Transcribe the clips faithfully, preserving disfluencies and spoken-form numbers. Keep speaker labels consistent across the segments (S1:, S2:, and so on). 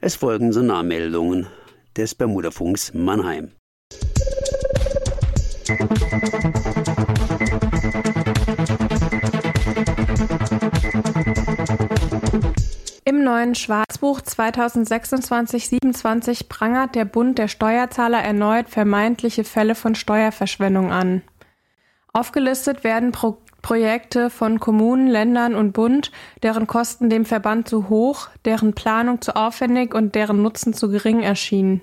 S1: Es folgen Sonarmeldungen des Bermudafunks Mannheim.
S2: Im neuen Schwarzbuch zweitausendsechsundzwanzig siebenundzwanzig prangert der Bund der Steuerzahler erneut vermeintliche Fälle von Steuerverschwendung an. Aufgelistet werden Pro- Projekte von Kommunen, Ländern und Bund, deren Kosten dem Verband zu hoch, deren Planung zu aufwendig und deren Nutzen zu gering erschienen.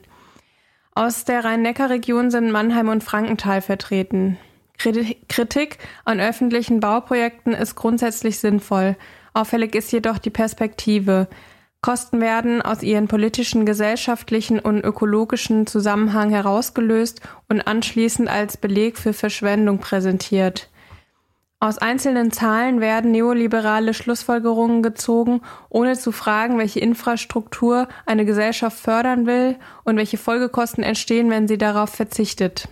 S2: Aus der Rhein-Neckar-Region sind Mannheim und Frankenthal vertreten. Kritik an öffentlichen Bauprojekten ist grundsätzlich sinnvoll. Auffällig ist jedoch die Perspektive. Kosten werden aus ihren politischen, gesellschaftlichen und ökologischen Zusammenhang herausgelöst und anschließend als Beleg für Verschwendung präsentiert. Aus einzelnen Zahlen werden neoliberale Schlussfolgerungen gezogen, ohne zu fragen, welche Infrastruktur eine Gesellschaft fördern will und welche Folgekosten entstehen, wenn sie darauf verzichtet.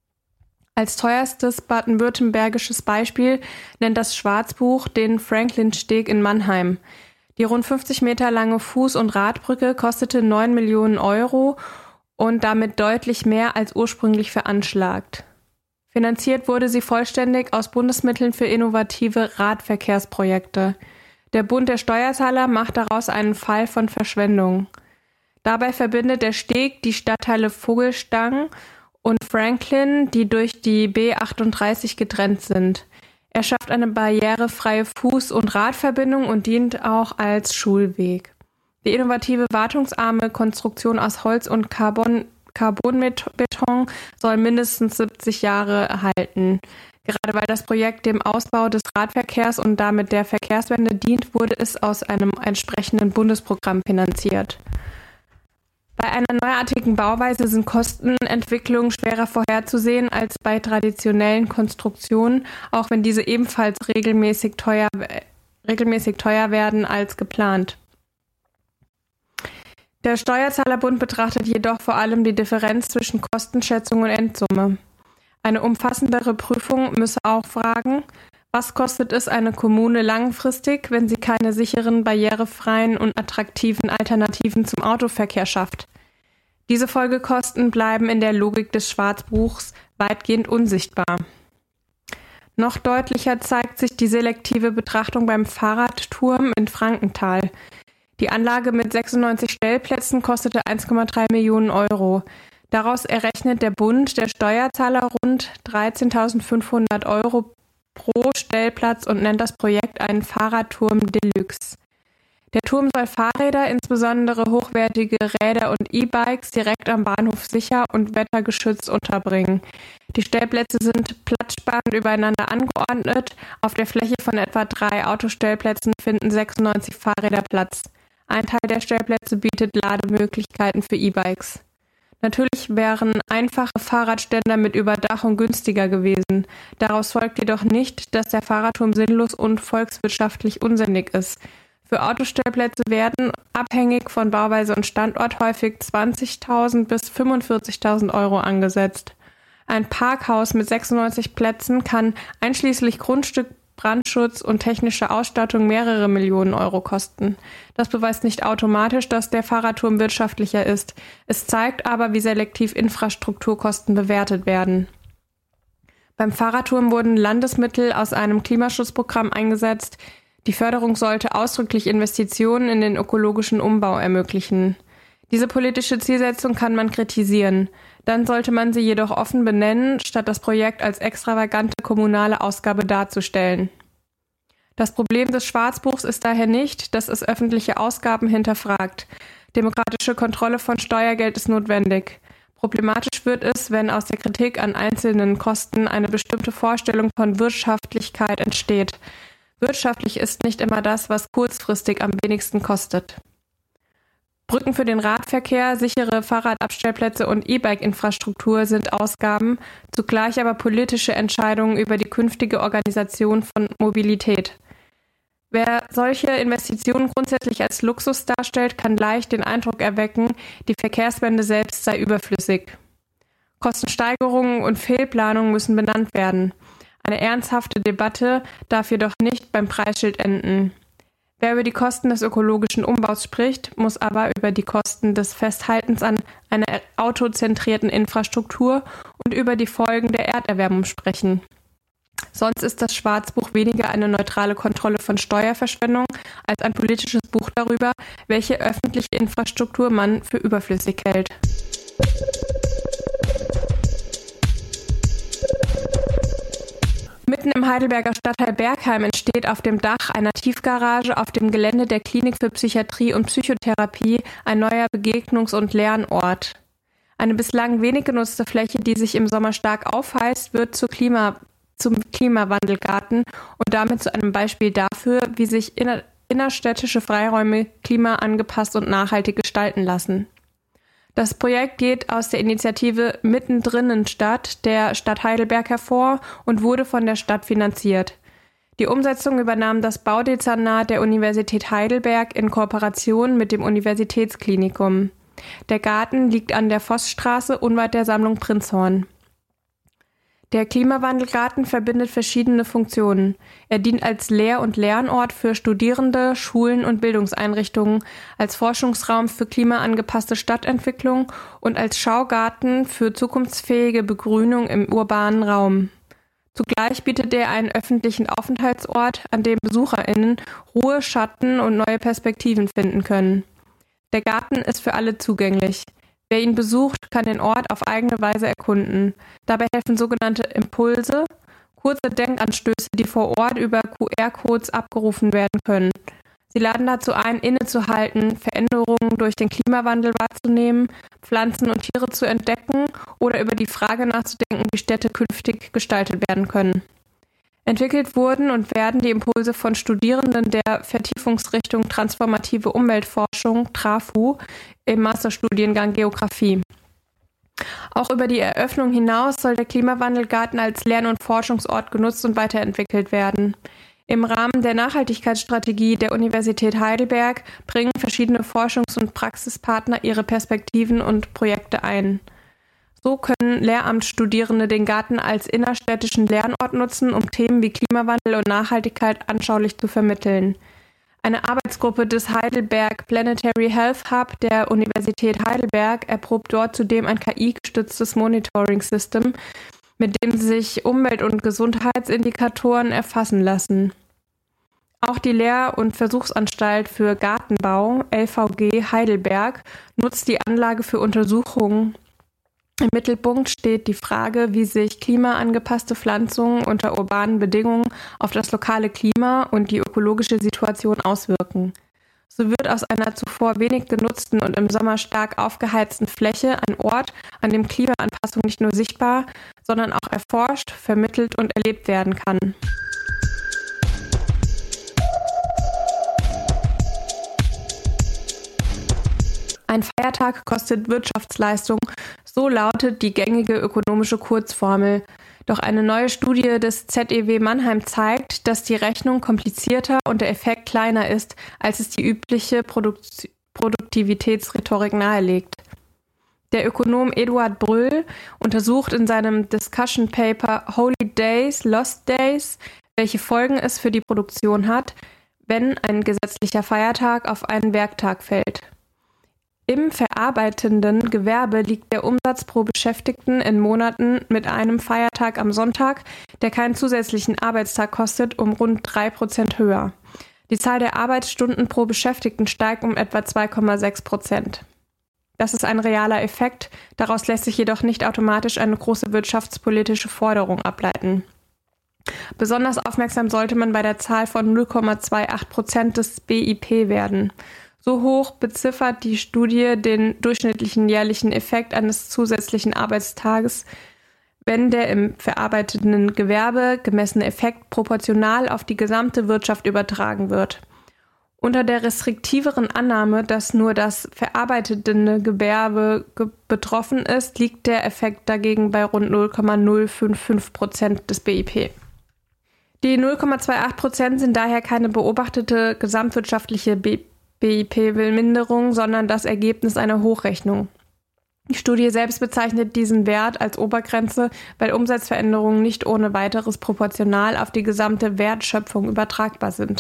S2: Als teuerstes baden-württembergisches Beispiel nennt das Schwarzbuch den Franklin-Steg in Mannheim. Die rund fünfzig Meter lange Fuß- und Radbrücke kostete neun Millionen Euro und damit deutlich mehr als ursprünglich veranschlagt. Finanziert wurde sie vollständig aus Bundesmitteln für innovative Radverkehrsprojekte. Der Bund der Steuerzahler macht daraus einen Fall von Verschwendung. Dabei verbindet der Steg die Stadtteile Vogelstang und Franklin, die durch die B achtunddreißig getrennt sind. Er schafft eine barrierefreie Fuß- und Radverbindung und dient auch als Schulweg. Die innovative wartungsarme Konstruktion aus Holz und Carbon, Carbonbeton soll mindestens siebzig Jahre halten. Gerade weil das Projekt dem Ausbau des Radverkehrs und damit der Verkehrswende dient, wurde es aus einem entsprechenden Bundesprogramm finanziert. Bei einer neuartigen Bauweise sind Kostenentwicklungen schwerer vorherzusehen als bei traditionellen Konstruktionen, auch wenn diese ebenfalls regelmäßig teuer, regelmäßig teuer werden als geplant. Der Steuerzahlerbund betrachtet jedoch vor allem die Differenz zwischen Kostenschätzung und Endsumme. Eine umfassendere Prüfung müsse auch fragen, was kostet es eine Kommune langfristig, wenn sie keine sicheren, barrierefreien und attraktiven Alternativen zum Autoverkehr schafft? Diese Folgekosten bleiben in der Logik des Schwarzbuchs weitgehend unsichtbar. Noch deutlicher zeigt sich die selektive Betrachtung beim Fahrradturm in Frankenthal. Die Anlage mit sechsundneunzig Stellplätzen kostete eins Komma drei Millionen Euro. Daraus errechnet der Bund der Steuerzahler rund dreizehntausendfünfhundert Euro pro Stellplatz und nennt das Projekt einen Fahrradturm Deluxe. Der Turm soll Fahrräder, insbesondere hochwertige Räder und E-Bikes, direkt am Bahnhof sicher und wettergeschützt unterbringen. Die Stellplätze sind platzsparend übereinander angeordnet. Auf der Fläche von etwa drei Autostellplätzen finden sechsundneunzig Fahrräder Platz. Ein Teil der Stellplätze bietet Lademöglichkeiten für E-Bikes. Natürlich wären einfache Fahrradständer mit Überdachung günstiger gewesen. Daraus folgt jedoch nicht, dass der Fahrradturm sinnlos und volkswirtschaftlich unsinnig ist. Für Autostellplätze werden, abhängig von Bauweise und Standort, häufig zwanzigtausend bis fünfundvierzigtausend Euro angesetzt. Ein Parkhaus mit sechsundneunzig Plätzen kann einschließlich Grundstück, Brandschutz und technische Ausstattung mehrere Millionen Euro kosten. Das beweist nicht automatisch, dass der Fahrradturm wirtschaftlicher ist. Es zeigt aber, wie selektiv Infrastrukturkosten bewertet werden. Beim Fahrradturm wurden Landesmittel aus einem Klimaschutzprogramm eingesetzt. Die Förderung sollte ausdrücklich Investitionen in den ökologischen Umbau ermöglichen. Diese politische Zielsetzung kann man kritisieren. Dann sollte man sie jedoch offen benennen, statt das Projekt als extravagante kommunale Ausgabe darzustellen. Das Problem des Schwarzbuchs ist daher nicht, dass es öffentliche Ausgaben hinterfragt. Demokratische Kontrolle von Steuergeld ist notwendig. Problematisch wird es, wenn aus der Kritik an einzelnen Kosten eine bestimmte Vorstellung von Wirtschaftlichkeit entsteht. Wirtschaftlich ist nicht immer das, was kurzfristig am wenigsten kostet. Brücken für den Radverkehr, sichere Fahrradabstellplätze und E-Bike-Infrastruktur sind Ausgaben, zugleich aber politische Entscheidungen über die künftige Organisation von Mobilität. Wer solche Investitionen grundsätzlich als Luxus darstellt, kann leicht den Eindruck erwecken, die Verkehrswende selbst sei überflüssig. Kostensteigerungen und Fehlplanungen müssen benannt werden. Eine ernsthafte Debatte darf jedoch nicht beim Preisschild enden. Wer über die Kosten des ökologischen Umbaus spricht, muss aber über die Kosten des Festhaltens an einer autozentrierten Infrastruktur und über die Folgen der Erderwärmung sprechen. Sonst ist das Schwarzbuch weniger eine neutrale Kontrolle von Steuerverschwendung als ein politisches Buch darüber, welche öffentliche Infrastruktur man für überflüssig hält. Mitten im Heidelberger Stadtteil Bergheim entsteht auf dem Dach einer Tiefgarage auf dem Gelände der Klinik für Psychiatrie und Psychotherapie ein neuer Begegnungs- und Lernort. Eine bislang wenig genutzte Fläche, die sich im Sommer stark aufheizt, wird zur Klima, zum Klimawandelgarten und damit zu einem Beispiel dafür, wie sich inner, innerstädtische Freiräume klimaangepasst und nachhaltig gestalten lassen. Das Projekt geht aus der Initiative Mittendrinnenstadt der Stadt Heidelberg hervor und wurde von der Stadt finanziert. Die Umsetzung übernahm das Baudezernat der Universität Heidelberg in Kooperation mit dem Universitätsklinikum. Der Garten liegt an der Vossstraße unweit der Sammlung Prinzhorn. Der Klimawandelgarten verbindet verschiedene Funktionen. Er dient als Lehr- und Lernort für Studierende, Schulen und Bildungseinrichtungen, als Forschungsraum für klimaangepasste Stadtentwicklung und als Schaugarten für zukunftsfähige Begrünung im urbanen Raum. Zugleich bietet er einen öffentlichen Aufenthaltsort, an dem BesucherInnen Ruhe, Schatten und neue Perspektiven finden können. Der Garten ist für alle zugänglich. Wer ihn besucht, kann den Ort auf eigene Weise erkunden. Dabei helfen sogenannte Impulse, kurze Denkanstöße, die vor Ort über Q R-Codes abgerufen werden können. Sie laden dazu ein, innezuhalten, Veränderungen durch den Klimawandel wahrzunehmen, Pflanzen und Tiere zu entdecken oder über die Frage nachzudenken, wie Städte künftig gestaltet werden können. Entwickelt wurden und werden die Impulse von Studierenden der Vertiefungsrichtung Transformative Umweltforschung (TRAFU) im Masterstudiengang Geographie. Auch über die Eröffnung hinaus soll der Klimawandelgarten als Lern- und Forschungsort genutzt und weiterentwickelt werden. Im Rahmen der Nachhaltigkeitsstrategie der Universität Heidelberg bringen verschiedene Forschungs- und Praxispartner ihre Perspektiven und Projekte ein. So können Lehramtsstudierende den Garten als innerstädtischen Lernort nutzen, um Themen wie Klimawandel und Nachhaltigkeit anschaulich zu vermitteln. Eine Arbeitsgruppe des Heidelberg Planetary Health Hub der Universität Heidelberg erprobt dort zudem ein K I-gestütztes Monitoring-System, mit dem sich Umwelt- und Gesundheitsindikatoren erfassen lassen. Auch die Lehr- und Versuchsanstalt für Gartenbau, L V G Heidelberg, nutzt die Anlage für Untersuchungen. Im Mittelpunkt steht die Frage, wie sich klimaangepasste Pflanzungen unter urbanen Bedingungen auf das lokale Klima und die ökologische Situation auswirken. So wird aus einer zuvor wenig genutzten und im Sommer stark aufgeheizten Fläche ein Ort, an dem Klimaanpassung nicht nur sichtbar, sondern auch erforscht, vermittelt und erlebt werden kann. Ein Feiertag kostet Wirtschaftsleistung, so lautet die gängige ökonomische Kurzformel. Doch eine neue Studie des Z E W Mannheim zeigt, dass die Rechnung komplizierter und der Effekt kleiner ist, als es die übliche Produkt- Produktivitätsrhetorik nahelegt. Der Ökonom Eduard Bröll untersucht in seinem Discussion Paper Holy Days, Lost Days, welche Folgen es für die Produktion hat, wenn ein gesetzlicher Feiertag auf einen Werktag fällt. Im verarbeitenden Gewerbe liegt der Umsatz pro Beschäftigten in Monaten mit einem Feiertag am Sonntag, der keinen zusätzlichen Arbeitstag kostet, um rund drei Prozent höher. Die Zahl der Arbeitsstunden pro Beschäftigten steigt um etwa zwei Komma sechs Prozent. Das ist ein realer Effekt, daraus lässt sich jedoch nicht automatisch eine große wirtschaftspolitische Forderung ableiten. Besonders aufmerksam sollte man bei der Zahl von null Komma achtundzwanzig Prozent des B I P werden. So hoch beziffert die Studie den durchschnittlichen jährlichen Effekt eines zusätzlichen Arbeitstages, wenn der im verarbeitenden Gewerbe gemessene Effekt proportional auf die gesamte Wirtschaft übertragen wird. Unter der restriktiveren Annahme, dass nur das verarbeitende Gewerbe ge- betroffen ist, liegt der Effekt dagegen bei rund null Komma null fünf fünf Prozent des B I P. Die null Komma achtundzwanzig Prozent sind daher keine beobachtete gesamtwirtschaftliche B I P-Minderung, sondern das Ergebnis einer Hochrechnung. Die Studie selbst bezeichnet diesen Wert als Obergrenze, weil Umsatzveränderungen nicht ohne weiteres proportional auf die gesamte Wertschöpfung übertragbar sind.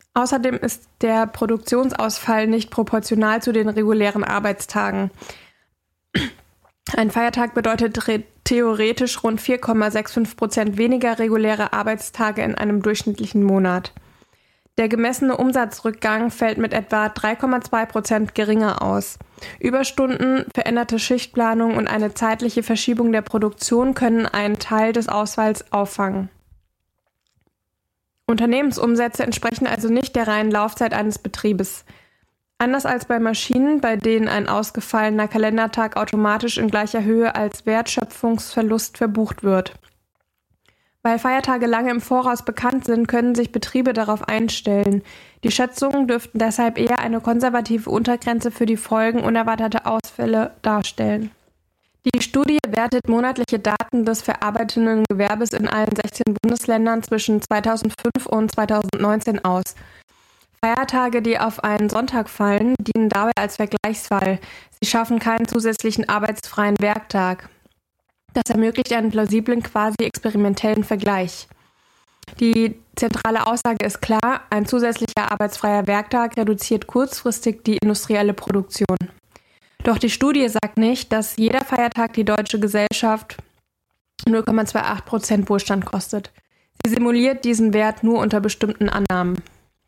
S2: Außerdem ist der Produktionsausfall nicht proportional zu den regulären Arbeitstagen. Ein Feiertag bedeutet re- theoretisch rund vier Komma fünfundsechzig Prozent weniger reguläre Arbeitstage in einem durchschnittlichen Monat. Der gemessene Umsatzrückgang fällt mit etwa drei Komma zwei Prozent geringer aus. Überstunden, veränderte Schichtplanung und eine zeitliche Verschiebung der Produktion können einen Teil des Ausfalls auffangen. Unternehmensumsätze entsprechen also nicht der reinen Laufzeit eines Betriebes. Anders als bei Maschinen, bei denen ein ausgefallener Kalendertag automatisch in gleicher Höhe als Wertschöpfungsverlust verbucht wird. Weil Feiertage lange im Voraus bekannt sind, können sich Betriebe darauf einstellen. Die Schätzungen dürften deshalb eher eine konservative Untergrenze für die Folgen unerwarteter Ausfälle darstellen. Die Studie wertet monatliche Daten des verarbeitenden Gewerbes in allen sechzehn Bundesländern zwischen zweitausendfünf und zweitausendneunzehn aus. Feiertage, die auf einen Sonntag fallen, dienen dabei als Vergleichsfall. Sie schaffen keinen zusätzlichen arbeitsfreien Werktag. Das ermöglicht einen plausiblen, quasi experimentellen Vergleich. Die zentrale Aussage ist klar: Ein zusätzlicher arbeitsfreier Werktag reduziert kurzfristig die industrielle Produktion. Doch die Studie sagt nicht, dass jeder Feiertag die deutsche Gesellschaft null Komma achtundzwanzig Prozent Wohlstand kostet. Sie simuliert diesen Wert nur unter bestimmten Annahmen.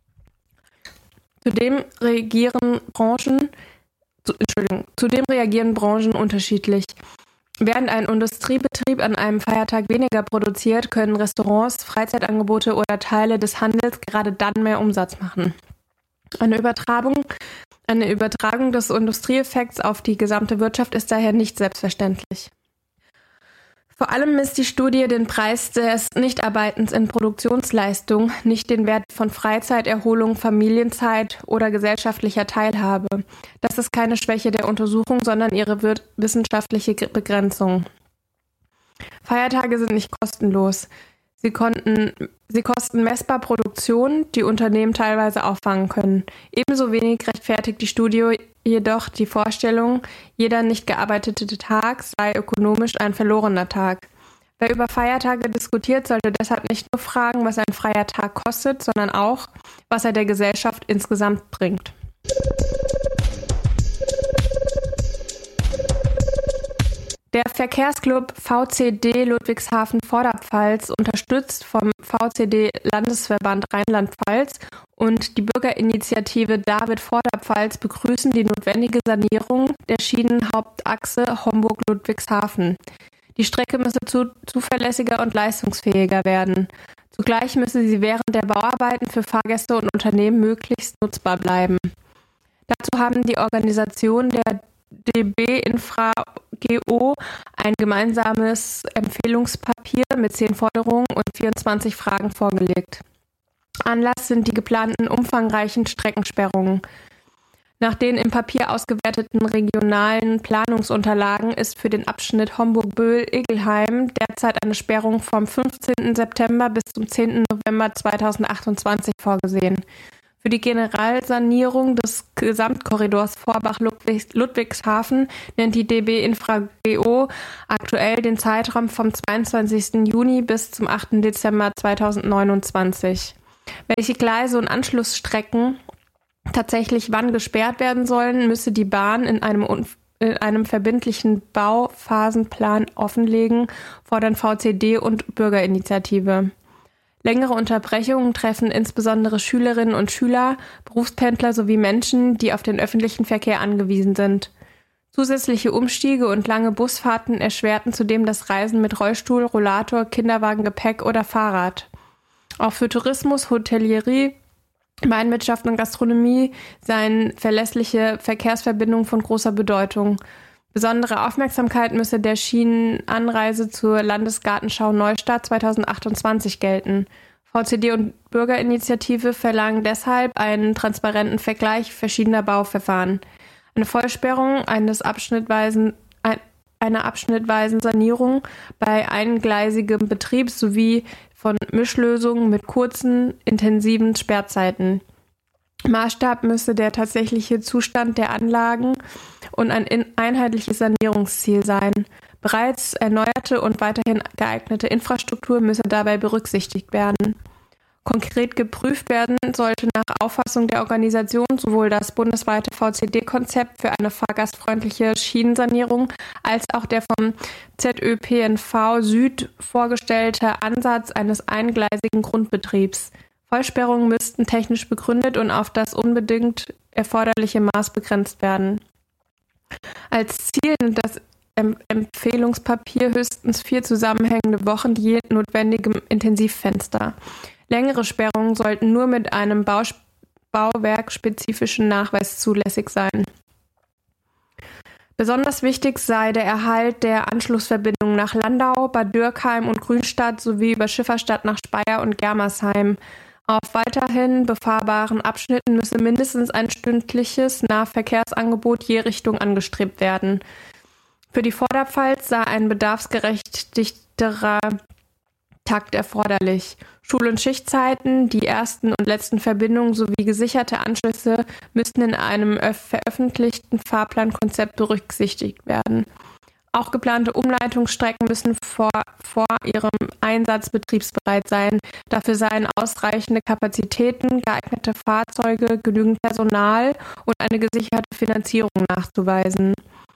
S2: Zudem reagieren Branchen, zu, Entschuldigung, zudem reagieren Branchen unterschiedlich. Während ein Industriebetrieb an einem Feiertag weniger produziert, können Restaurants, Freizeitangebote oder Teile des Handels gerade dann mehr Umsatz machen. Eine Übertragung, eine Übertragung des Industrieeffekts auf die gesamte Wirtschaft ist daher nicht selbstverständlich. Vor allem misst die Studie den Preis des Nichtarbeitens in Produktionsleistung, nicht den Wert von Freizeit, Erholung, Familienzeit oder gesellschaftlicher Teilhabe. Das ist keine Schwäche der Untersuchung, sondern ihre wissenschaftliche Begrenzung. Feiertage sind nicht kostenlos. Sie, konnten, sie kosten messbar Produktion, die Unternehmen teilweise auffangen können. Ebenso wenig rechtfertigt die Studie jedoch die Vorstellung, jeder nicht gearbeitete Tag sei ökonomisch ein verlorener Tag. Wer über Feiertage diskutiert, sollte deshalb nicht nur fragen, was ein freier Tag kostet, sondern auch, was er der Gesellschaft insgesamt bringt. Der Verkehrsclub V C D Ludwigshafen-Vorderpfalz, unterstützt vom V C D-Landesverband Rheinland-Pfalz und die Bürgerinitiative David Vorderpfalz, begrüßen die notwendige Sanierung der Schienenhauptachse Homburg-Ludwigshafen. Die Strecke müsse zu, zuverlässiger und leistungsfähiger werden. Zugleich müsse sie während der Bauarbeiten für Fahrgäste und Unternehmen möglichst nutzbar bleiben. Dazu haben die Organisationen der D B Infra G O ein gemeinsames Empfehlungspapier mit zehn Forderungen und vierundzwanzig Fragen vorgelegt. Anlass sind die geplanten umfangreichen Streckensperrungen. Nach den im Papier ausgewerteten regionalen Planungsunterlagen ist für den Abschnitt Homburg-Böhl-Igelheim derzeit eine Sperrung vom fünfzehnten September bis zum zehnten November zweitausendachtundzwanzig vorgesehen. Für die Generalsanierung des Gesamtkorridors Vorbach-Ludwigshafen nennt die D B Infra G O aktuell den Zeitraum vom zweiundzwanzigsten Juni bis zum achten Dezember zweitausendneunundzwanzig. Welche Gleise und Anschlussstrecken tatsächlich wann gesperrt werden sollen, müsse die Bahn in einem, in einem verbindlichen Bauphasenplan offenlegen, fordern V C D und Bürgerinitiative. Längere Unterbrechungen treffen insbesondere Schülerinnen und Schüler, Berufspendler sowie Menschen, die auf den öffentlichen Verkehr angewiesen sind. Zusätzliche Umstiege und lange Busfahrten erschwerten zudem das Reisen mit Rollstuhl, Rollator, Kinderwagen, Gepäck oder Fahrrad. Auch für Tourismus, Hotellerie, Weinwirtschaft und Gastronomie seien verlässliche Verkehrsverbindungen von großer Bedeutung. Besondere Aufmerksamkeit müsse der Schienenanreise zur Landesgartenschau Neustadt zweitausendachtundzwanzig gelten. V C D und Bürgerinitiative verlangen deshalb einen transparenten Vergleich verschiedener Bauverfahren. Eine Vollsperrung eines abschnittweisen, ein, einer abschnittweisen Sanierung bei eingleisigem Betrieb sowie von Mischlösungen mit kurzen, intensiven Sperrzeiten. Maßstab müsse der tatsächliche Zustand der Anlagen und ein einheitliches Sanierungsziel sein. Bereits erneuerte und weiterhin geeignete Infrastruktur müsse dabei berücksichtigt werden. Konkret geprüft werden sollte nach Auffassung der Organisation sowohl das bundesweite V C D-Konzept für eine fahrgastfreundliche Schienensanierung als auch der vom Z Ö P N V Süd vorgestellte Ansatz eines eingleisigen Grundbetriebs. Vollsperrungen müssten technisch begründet und auf das unbedingt erforderliche Maß begrenzt werden. Als Ziel nimmt das Empfehlungspapier höchstens vier zusammenhängende Wochen je notwendigem Intensivfenster. Längere Sperrungen sollten nur mit einem Baus- bauwerkspezifischen Nachweis zulässig sein. Besonders wichtig sei der Erhalt der Anschlussverbindungen nach Landau, Bad Dürkheim und Grünstadt sowie über Schifferstadt nach Speyer und Germersheim. Auf weiterhin befahrbaren Abschnitten müsse mindestens ein stündliches Nahverkehrsangebot je Richtung angestrebt werden. Für die Vorderpfalz sei ein bedarfsgerecht dichterer Takt erforderlich. Schul- und Schichtzeiten, die ersten und letzten Verbindungen sowie gesicherte Anschlüsse müssten in einem veröffentlichten Fahrplankonzept berücksichtigt werden. Auch geplante Umleitungsstrecken müssen vor, vor ihrem Einsatz betriebsbereit sein. Dafür seien ausreichende Kapazitäten, geeignete Fahrzeuge, genügend Personal und eine gesicherte Finanzierung nachzuweisen.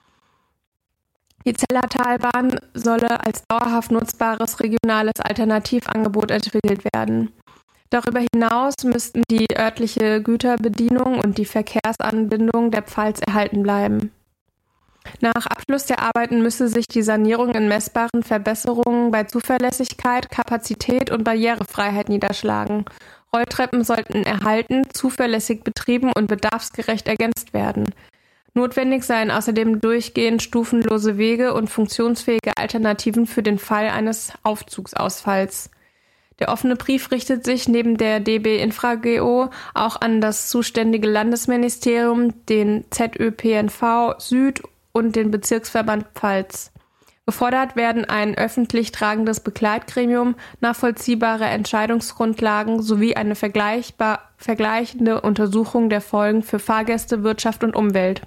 S2: Die Zellertalbahn solle als dauerhaft nutzbares regionales Alternativangebot entwickelt werden. Darüber hinaus müssten die örtliche Güterbedienung und die Verkehrsanbindung der Pfalz erhalten bleiben. Nach Abschluss der Arbeiten müsse sich die Sanierung in messbaren Verbesserungen bei Zuverlässigkeit, Kapazität und Barrierefreiheit niederschlagen. Rolltreppen sollten erhalten, zuverlässig betrieben und bedarfsgerecht ergänzt werden. Notwendig seien außerdem durchgehend stufenlose Wege und funktionsfähige Alternativen für den Fall eines Aufzugsausfalls. Der offene Brief richtet sich neben der D B Infra-G O auch an das zuständige Landesministerium, den Z Ö P N V Süd und den Bezirksverband Pfalz. Gefordert werden ein öffentlich tragendes Begleitgremium, nachvollziehbare Entscheidungsgrundlagen sowie eine vergleichbar, vergleichende Untersuchung der Folgen für Fahrgäste, Wirtschaft und Umwelt.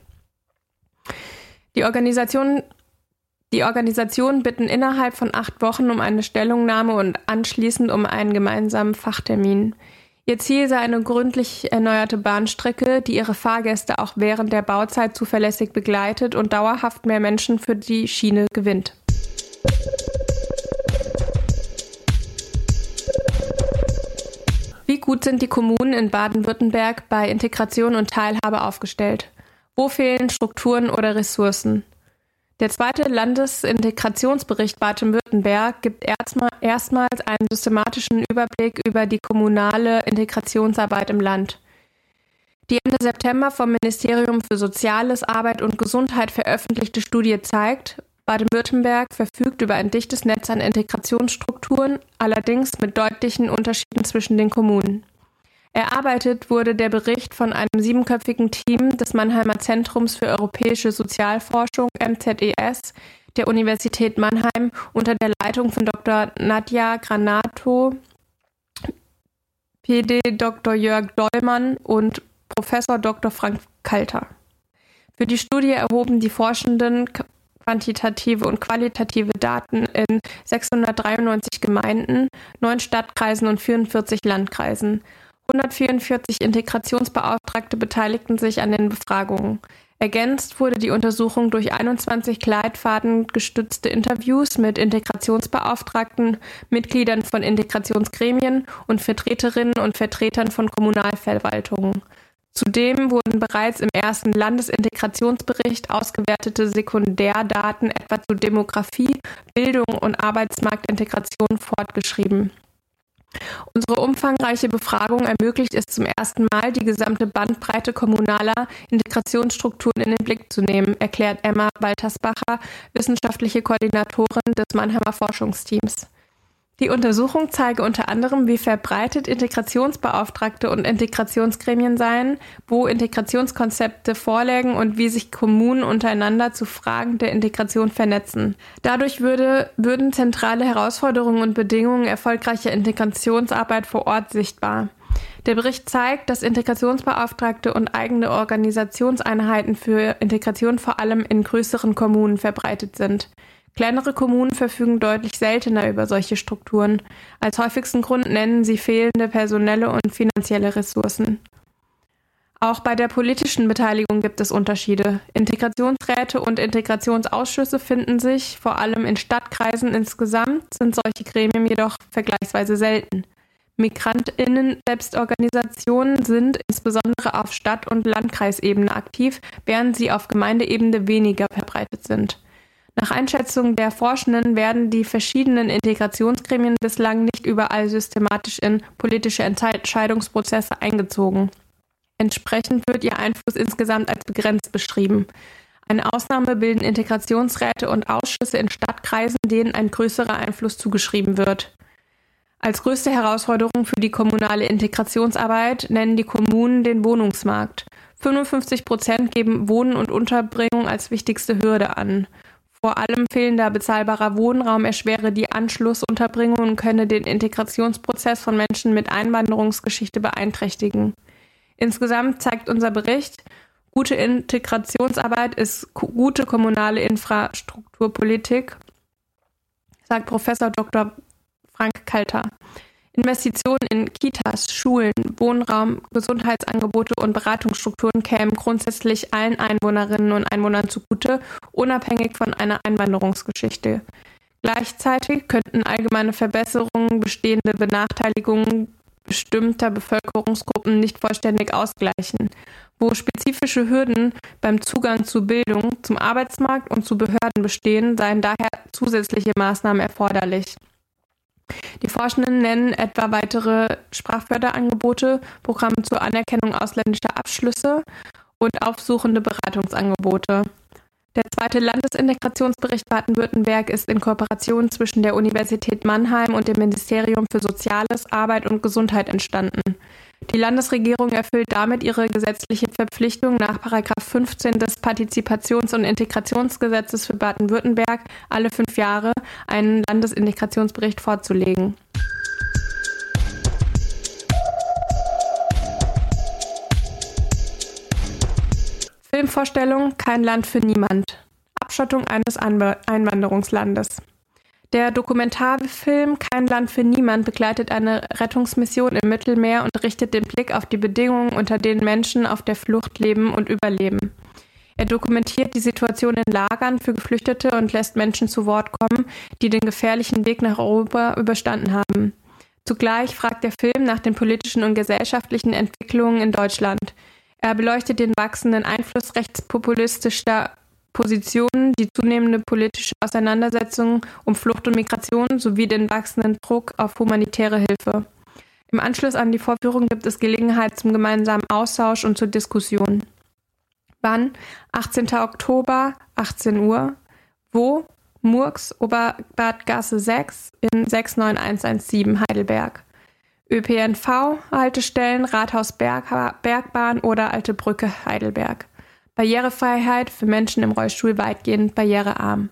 S2: Die Organisation, die Organisationen bitten innerhalb von acht Wochen um eine Stellungnahme und anschließend um einen gemeinsamen Fachtermin. Ihr Ziel sei eine gründlich erneuerte Bahnstrecke, die ihre Fahrgäste auch während der Bauzeit zuverlässig begleitet und dauerhaft mehr Menschen für die Schiene gewinnt. Wie gut sind die Kommunen in Baden-Württemberg bei Integration und Teilhabe aufgestellt? Wo fehlen Strukturen oder Ressourcen? Der zweite Landesintegrationsbericht Baden-Württemberg gibt erstmal, erstmals einen systematischen Überblick über die kommunale Integrationsarbeit im Land. Die Ende September vom Ministerium für Soziales, Arbeit und Gesundheit veröffentlichte Studie zeigt, Baden-Württemberg verfügt über ein dichtes Netz an Integrationsstrukturen, allerdings mit deutlichen Unterschieden zwischen den Kommunen. Erarbeitet wurde der Bericht von einem siebenköpfigen Team des Mannheimer Zentrums für Europäische Sozialforschung M Z E S der Universität Mannheim unter der Leitung von Doktor Nadja Granato, P D Doktor Jörg Dollmann und Professor Doktor Frank Kalter. Für die Studie erhoben die Forschenden quantitative und qualitative Daten in sechshundertdreiundneunzig Gemeinden, neun Stadtkreisen und vierundvierzig Landkreisen. hundertvierundvierzig Integrationsbeauftragte beteiligten sich an den Befragungen. Ergänzt wurde die Untersuchung durch einundzwanzig leitfadengestützte Interviews mit Integrationsbeauftragten, Mitgliedern von Integrationsgremien und Vertreterinnen und Vertretern von Kommunalverwaltungen. Zudem wurden bereits im ersten Landesintegrationsbericht ausgewertete Sekundärdaten etwa zu Demografie, Bildung und Arbeitsmarktintegration fortgeschrieben. Unsere umfangreiche Befragung ermöglicht es zum ersten Mal, die gesamte Bandbreite kommunaler Integrationsstrukturen in den Blick zu nehmen, erklärt Emma Waltersbacher, wissenschaftliche Koordinatorin des Mannheimer Forschungsteams. Die Untersuchung zeige unter anderem, wie verbreitet Integrationsbeauftragte und Integrationsgremien seien, wo Integrationskonzepte vorlägen und wie sich Kommunen untereinander zu Fragen der Integration vernetzen. Dadurch würde, würden zentrale Herausforderungen und Bedingungen erfolgreicher Integrationsarbeit vor Ort sichtbar. Der Bericht zeigt, dass Integrationsbeauftragte und eigene Organisationseinheiten für Integration vor allem in größeren Kommunen verbreitet sind. Kleinere Kommunen verfügen deutlich seltener über solche Strukturen. Als häufigsten Grund nennen sie fehlende personelle und finanzielle Ressourcen. Auch bei der politischen Beteiligung gibt es Unterschiede. Integrationsräte und Integrationsausschüsse finden sich, vor allem in Stadtkreisen insgesamt, sind solche Gremien jedoch vergleichsweise selten. MigrantInnen-Selbstorganisationen sind insbesondere auf Stadt- und Landkreisebene aktiv, während sie auf Gemeindeebene weniger verbreitet sind. Nach Einschätzung der Forschenden werden die verschiedenen Integrationsgremien bislang nicht überall systematisch in politische Entscheidungsprozesse eingezogen. Entsprechend wird ihr Einfluss insgesamt als begrenzt beschrieben. Eine Ausnahme bilden Integrationsräte und Ausschüsse in Stadtkreisen, denen ein größerer Einfluss zugeschrieben wird. Als größte Herausforderung für die kommunale Integrationsarbeit nennen die Kommunen den Wohnungsmarkt. fünfundfünfzig Prozent geben Wohnen und Unterbringung als wichtigste Hürde an. Vor allem fehlender bezahlbarer Wohnraum erschwere die Anschlussunterbringung und könne den Integrationsprozess von Menschen mit Einwanderungsgeschichte beeinträchtigen. Insgesamt zeigt unser Bericht, gute Integrationsarbeit ist gute kommunale Infrastrukturpolitik, sagt Professor Doktor Frank Kalter. Investitionen in Kitas, Schulen, Wohnraum, Gesundheitsangebote und Beratungsstrukturen kämen grundsätzlich allen Einwohnerinnen und Einwohnern zugute, unabhängig von einer Einwanderungsgeschichte. Gleichzeitig könnten allgemeine Verbesserungen bestehende Benachteiligungen bestimmter Bevölkerungsgruppen nicht vollständig ausgleichen. Wo spezifische Hürden beim Zugang zu Bildung, zum Arbeitsmarkt und zu Behörden bestehen, seien daher zusätzliche Maßnahmen erforderlich. Die Forschenden nennen etwa weitere Sprachförderangebote, Programme zur Anerkennung ausländischer Abschlüsse und aufsuchende Beratungsangebote. Der zweite Landesintegrationsbericht Baden-Württemberg ist in Kooperation zwischen der Universität Mannheim und dem Ministerium für Soziales, Arbeit und Gesundheit entstanden. Die Landesregierung erfüllt damit ihre gesetzliche Verpflichtung nach Paragraph fünfzehn des Partizipations- und Integrationsgesetzes für Baden-Württemberg, alle fünf Jahre einen Landesintegrationsbericht vorzulegen. Filmvorstellung Kein Land für niemand. Abschottung eines Anbe- Einwanderungslandes. Der Dokumentarfilm Kein Land für niemand begleitet eine Rettungsmission im Mittelmeer und richtet den Blick auf die Bedingungen, unter denen Menschen auf der Flucht leben und überleben. Er dokumentiert die Situation in Lagern für Geflüchtete und lässt Menschen zu Wort kommen, die den gefährlichen Weg nach Europa überstanden haben. Zugleich fragt der Film nach den politischen und gesellschaftlichen Entwicklungen in Deutschland. Er beleuchtet den wachsenden Einfluss rechtspopulistischer Positionen, die zunehmende politische Auseinandersetzungen um Flucht und Migration sowie den wachsenden Druck auf humanitäre Hilfe. Im Anschluss an die Vorführung gibt es Gelegenheit zum gemeinsamen Austausch und zur Diskussion. Wann? achtzehnten Oktober, achtzehn Uhr. Wo? Murks, Oberbadgasse sechs in sechs neun eins eins sieben Heidelberg. Ö P N V-Haltestellen Rathaus Berg, Bergbahn oder Alte Brücke Heidelberg. Barrierefreiheit für Menschen im Rollstuhl weitgehend barrierearm.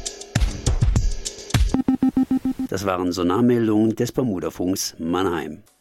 S1: Das waren Sonarmeldungen des Bermudafunks Mannheim.